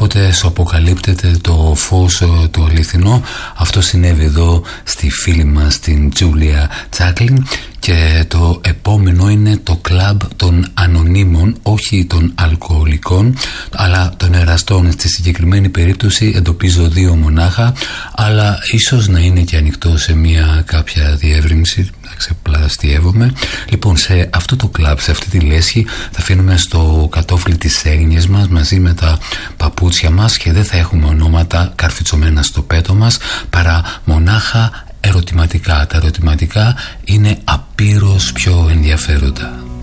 κάποτε σου αποκαλύπτεται το φως το αληθινό. Αυτό συνέβη εδώ στη φίλη μας την Τζούλια Τσάκλιν. Και το επόμενο είναι το κλαμπ των ανωνύμων, όχι των αλκοολικών αλλά των εραστών. Στη συγκεκριμένη περίπτωση εντοπίζω 2 μονάχα, αλλά ίσως να είναι και ανοιχτό σε μια κάποια διεύρυνση. Ξεπλαστιεύομαι. Λοιπόν, σε αυτό το κλαμπ, σε αυτή τη λέσχη, θα αφήνουμε στο κατόφλι τις έγνοιες μας μαζί με τα παπούτσια μας και δεν θα έχουμε ονόματα καρφιτσωμένα στο πέτο μας, παρά μονάχα ερωτηματικά. Τα ερωτηματικά είναι απείρως πιο ενδιαφέροντα.